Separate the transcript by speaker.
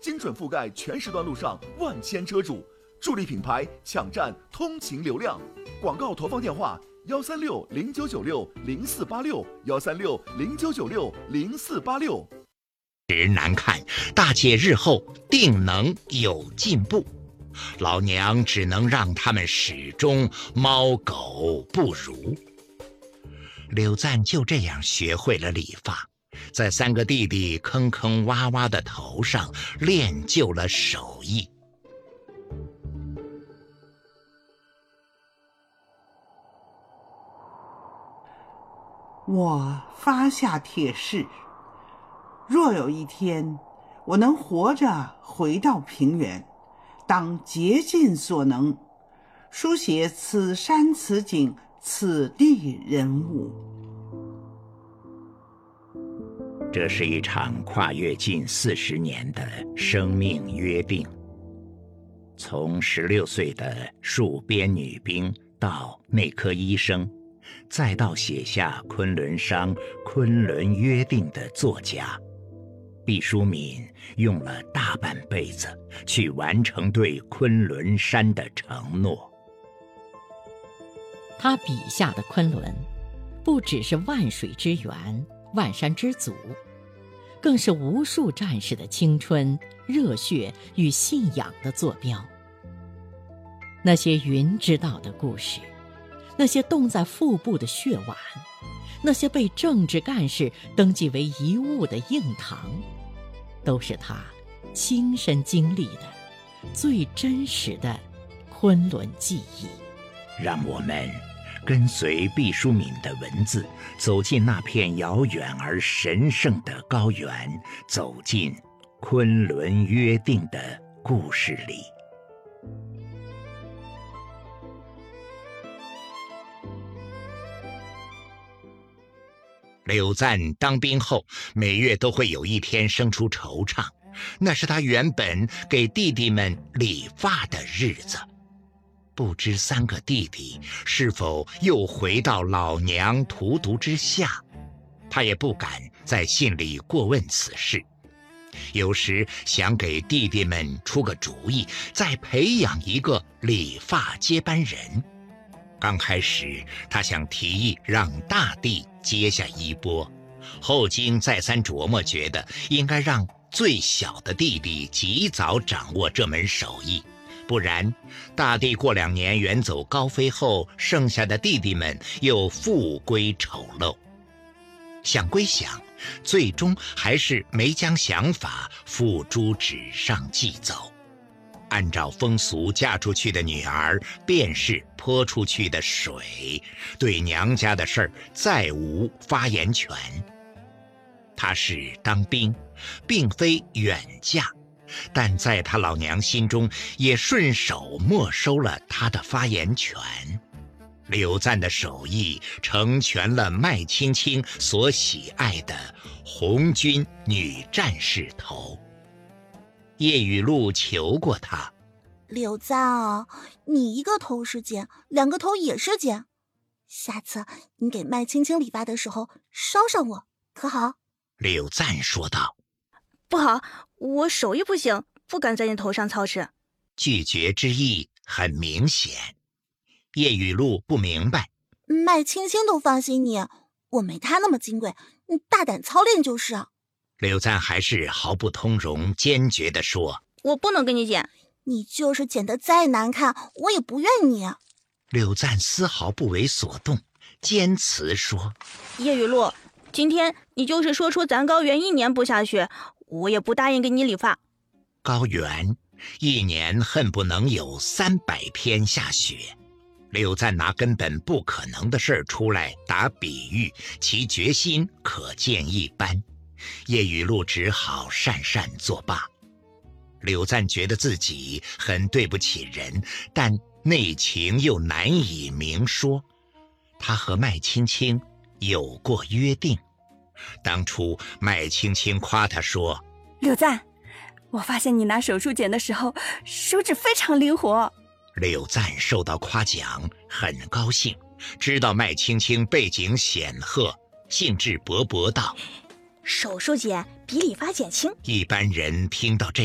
Speaker 1: 精准覆盖全时段路上万千车主，助力品牌抢占通勤流量。广告投放电话：13609960486，13609960486。
Speaker 2: 直难看，大姐日后定能有进步。老娘只能让他们始终猫狗不如。柳赞就这样学会了理发，在3个弟弟坑坑洼洼的头上练就了手艺。
Speaker 3: 我发下帖誓，若有一天我能活着回到平原，当竭尽所能书写此山此景此地人物。
Speaker 2: 这是一场跨越近40年的生命约定。从16岁的戍边女兵到内科医生，再到写下《昆仑商》《昆仑约定》的作家，毕淑敏用了大半辈子去完成对昆仑山的承诺。
Speaker 4: 他笔下的昆仑，不只是万水之源、万山之祖，更是无数战士的青春、热血与信仰的坐标。那些云知道的故事，那些冻在腹部的血碗，那些被政治干事登记为遗物的硬糖，都是他亲身经历的最真实的昆仑记忆。
Speaker 2: 让我们跟随毕淑敏的文字，走进那片遥远而神圣的高原，走进昆仑约定的故事里。柳赞当兵后，每月都会有一天生出惆怅，那是他原本给弟弟们理发的日子。不知3个弟弟是否又回到老娘荼毒之下，他也不敢在信里过问此事。有时想给弟弟们出个主意，再培养一个理发接班人。刚开始他想提议让大弟接下衣钵，后经再三琢磨，觉得应该让最小的弟弟及早掌握这门手艺，不然大弟过2年远走高飞后，剩下的弟弟们又复归丑陋。想归想，最终还是没将想法付诸纸上记走。按照风俗，嫁出去的女儿便是泼出去的水，对娘家的事儿再无发言权。他是当兵，并非远嫁，但在他老娘心中也顺手没收了他的发言权。柳赞的手艺成全了麦青青所喜爱的红军女战士头。叶雨露求过他，
Speaker 5: 柳赞啊，你一个头是茧，2个头也是茧，下次你给麦青青理发的时候捎上我可好？
Speaker 2: 柳赞说道。
Speaker 6: 不好，我手艺不行，不敢在你头上操持。
Speaker 2: 拒绝之意很明显。叶雨露不明白，
Speaker 5: 麦青青都放心你，我没他那么金贵，你大胆操练就是。
Speaker 2: 柳赞还是毫不通融，坚决地说，
Speaker 6: 我不能跟你剪，
Speaker 5: 你就是剪得再难看，我也不怨你。
Speaker 2: 柳赞丝毫不为所动，坚持说，
Speaker 6: 叶雨露，今天你就是说出咱高原1年不下雪，我也不答应给你理发。
Speaker 2: 高原1年恨不能有300天下雪。柳赞拿根本不可能的事儿出来打比喻，其决心可见一斑。叶雨露只好讪讪作罢。柳赞觉得自己很对不起人，但内情又难以明说。他和麦青青有过约定，当初麦青青夸他说，
Speaker 7: 柳赞，我发现你拿手术剪的时候手指非常灵活。
Speaker 2: 柳赞受到夸奖很高兴，知道麦青青背景显赫，兴致勃勃道，
Speaker 6: 手术剪比理发剪轻。
Speaker 2: 一般人听到这